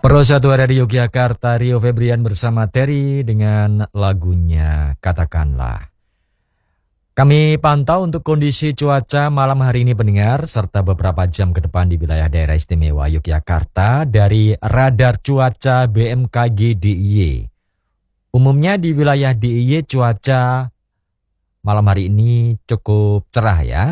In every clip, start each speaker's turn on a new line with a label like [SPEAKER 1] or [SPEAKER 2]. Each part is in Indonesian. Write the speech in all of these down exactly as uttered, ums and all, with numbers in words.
[SPEAKER 1] Pro satu dari Yogyakarta, Rio Febrian bersama Terry dengan lagunya Katakanlah. Kami pantau untuk kondisi cuaca malam hari ini pendengar, serta beberapa jam ke depan di wilayah daerah istimewa Yogyakarta dari radar cuaca B M K G D I Y. Umumnya di wilayah D I Y cuaca malam hari ini cukup cerah ya.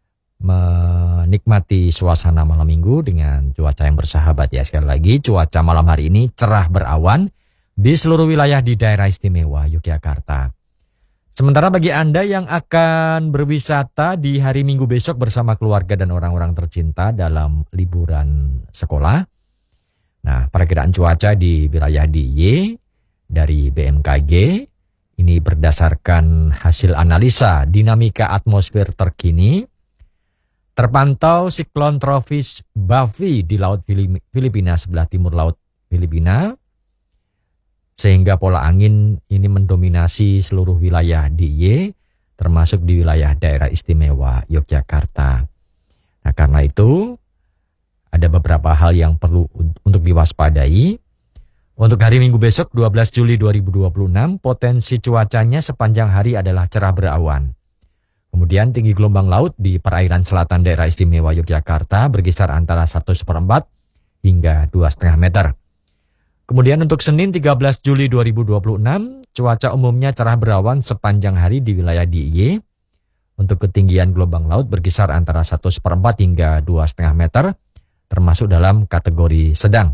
[SPEAKER 1] Menikmati suasana malam minggu dengan cuaca yang bersahabat ya. Sekali lagi cuaca malam hari ini cerah berawan di seluruh wilayah di daerah istimewa Yogyakarta. Sementara bagi Anda yang akan berwisata di hari Minggu besok bersama keluarga dan orang-orang tercinta dalam liburan sekolah. Nah, perakiraan cuaca di wilayah D I Y dari B M K G ini berdasarkan hasil analisa dinamika atmosfer terkini. Terpantau siklon tropis Bavi di Laut Filipina sebelah timur Laut Filipina, sehingga pola angin ini mendominasi seluruh wilayah D I Y, termasuk di wilayah daerah istimewa Yogyakarta. Nah, karena itu ada beberapa hal yang perlu untuk diwaspadai. Untuk hari Minggu besok dua belas Juli dua ribu dua puluh enam, potensi cuacanya sepanjang hari adalah cerah berawan. Kemudian tinggi gelombang laut di perairan selatan daerah istimewa Yogyakarta berkisar antara satu seperempat hingga dua koma lima meter. Kemudian untuk Senin tiga belas Juli dua ribu dua puluh enam, cuaca umumnya cerah berawan sepanjang hari di wilayah D I Y. Untuk ketinggian gelombang laut berkisar antara satu seperempat hingga dua koma lima meter, termasuk dalam kategori sedang.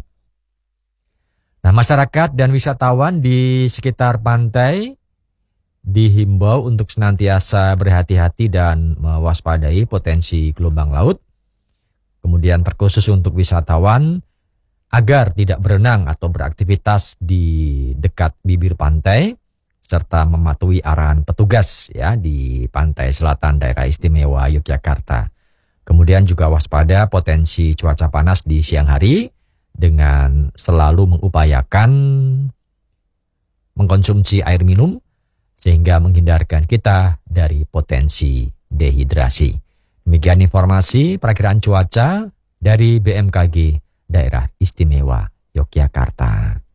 [SPEAKER 1] Nah, masyarakat dan wisatawan di sekitar pantai dihimbau untuk senantiasa berhati-hati dan mewaspadai potensi gelombang laut. Kemudian terkhusus untuk wisatawan agar tidak berenang atau beraktivitas di dekat bibir pantai serta mematuhi arahan petugas ya di pantai selatan daerah istimewa Yogyakarta. Kemudian juga waspada potensi cuaca panas di siang hari dengan selalu mengupayakan mengkonsumsi air minum sehingga menghindarkan kita dari potensi dehidrasi. Demikian informasi perakiraan cuaca dari B M K G Daerah Istimewa Yogyakarta.